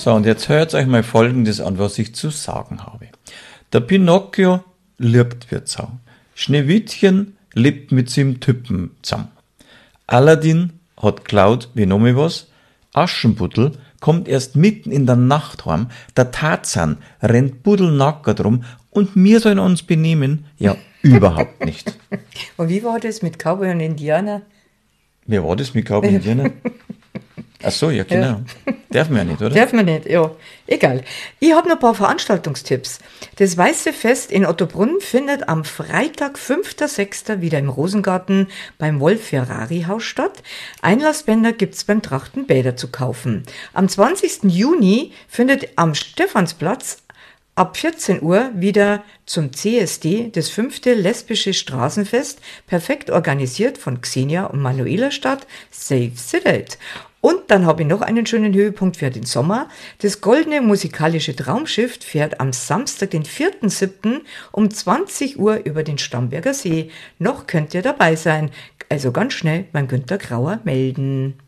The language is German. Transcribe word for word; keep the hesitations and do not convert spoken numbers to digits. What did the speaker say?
So, und jetzt hört euch mal Folgendes an, was ich zu sagen habe. Der Pinocchio liebt Wirtsau. Schneewittchen lebt mit seinem Typen zusammen. Aladdin hat klaut, wie noch mal was. Aschenputtel kommt erst mitten in der Nacht heim. Der Tarzan rennt buddelnackert rum und wir sollen uns benehmen? Ja, überhaupt nicht. Und wie war das mit Cowboy und Indianer? Wie war das mit Cowboy und Indianer? Ach so, ja genau. Ja. Darf man ja nicht, oder? Darf man nicht, ja. Egal. Ich habe noch ein paar Veranstaltungstipps. Das Weiße Fest in Ottobrunn findet am Freitag, fünfter sechster wieder im Rosengarten beim Wolf-Ferrari-Haus statt. Einlassbänder gibt's beim Trachtenbäder zu kaufen. Am zwanzigsten Juni findet am Stephansplatz ab vierzehn Uhr wieder zum C S D das fünfte lesbische Straßenfest, perfekt organisiert von Xenia und Manuela statt. Save the Date. Und dann habe ich noch einen schönen Höhepunkt für den Sommer. Das goldene musikalische Traumschiff fährt am Samstag, den vierten siebten um zwanzig Uhr über den Starnberger See. Noch könnt ihr dabei sein. Also ganz schnell beim Günter Grauer melden.